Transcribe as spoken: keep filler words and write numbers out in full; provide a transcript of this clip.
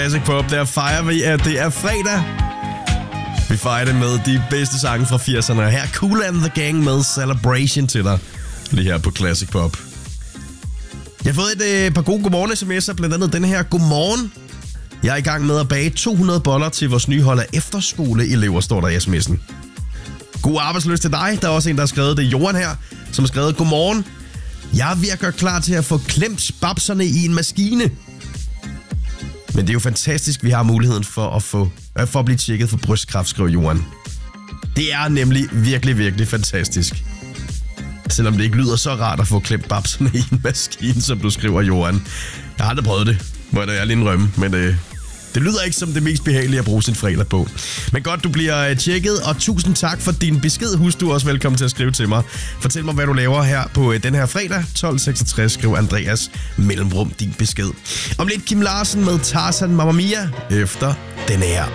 Classic Pop, der fejrer vi, at det er fredag. Vi fejrer det med de bedste sange fra firserne. Her Kool and the Gang med Celebration til dig. Lige her på Classic Pop. Jeg har fået et øh, par gode godmorgen-sms'er, blandt andet den her. Godmorgen. Jeg er i gang med at bage to hundrede boller til vores nye hold af efterskoleelever, står der i sms'en. God arbejdsløst til dig. Der er også en, der har skrevet det. Johan her, som har skrevet: Godmorgen. Jeg er ved at gøre klar til at få klemt babserne i en maskine. Men det er jo fantastisk, vi har muligheden for at, få, for at blive tjekket for brystkræft, skriver Johan. Det er nemlig virkelig, virkelig fantastisk. Selvom det ikke lyder så rart at få klemt babserne i en maskine, som du skriver, Johan. Jeg har aldrig prøvet det, må jeg ærlig indrømme, men øh, det lyder ikke som det mest behagelige at bruge sin fredag på. Men godt, du bliver tjekket, og tusind tak for din besked. Husk, du er også velkommen til at skrive til mig. Fortæl mig, hvad du laver her på den her fredag. tolv seksogtres, skriv Andreas mellemrum din besked. Om lidt Kim Larsen med Tarzan Mamma Mia efter denne her.